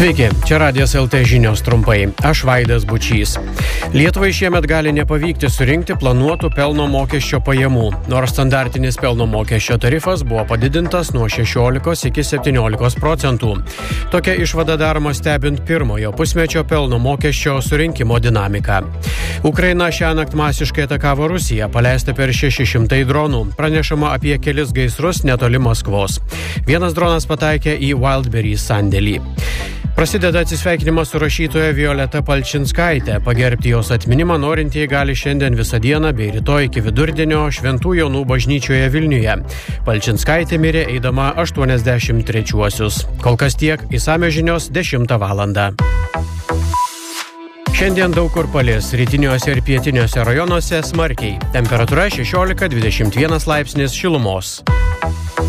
Sveiki, čia Radijas LT žinios trumpai. Aš Vaidas Bučys. Lietuvai šiemet gali nepavykti surinkti planuotų pelno mokesčio pajamų, nors standartinis pelno mokesčio tarifas buvo padidintas nuo 16 iki 17%. Tokia išvada daroma stebint pirmojo pusmečio pelno mokesčio surinkimo dinamiką. Ukraina šiąnakt masiškai atakavo Rusiją, paleista per 600 dronų. Pranešama apie kelis gaisrus netoli Maskvos. Vienas dronas pataikė į Wildberries sandėlį. Prasideda atsisveikinimas su rašytoja Violeta Palčinskaite. Pagerbti jos atminimą norintieji gali šiandien visą dieną bei rytoj iki vidurdienio Šventų Jonų bažnyčioje Vilniuje. Palčinskaitė mirė eidama 83-uosius. Kol kas tiek, išsamios žinios 10 valandą. Šiandien daug kur palis, rytiniuose ir pietiniuose rajonuose smarkiai. Temperatūra 16-21 laipsnis šilumos.